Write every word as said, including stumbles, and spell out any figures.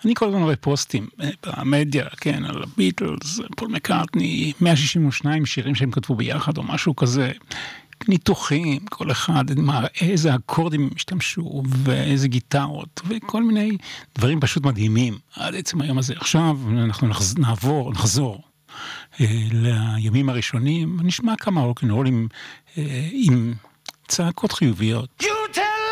אני כל הזמן רואה פוסטים במדיה, כן, על הביטלס, פול מקארטני, מאה שישים ושניים שירים שהם כתבו ביחד או משהו כזה, ניתוחים, כל אחד, מה, איזה אקורדים השתמשו ואיזה גיטרות וכל מיני דברים פשוט מדהימים עד עצם היום הזה. עכשיו אנחנו נחז, נעבור, נחזור אה, לימים הראשונים, נשמע כמה רוקנרולים אה, עם צעקות חיוביות.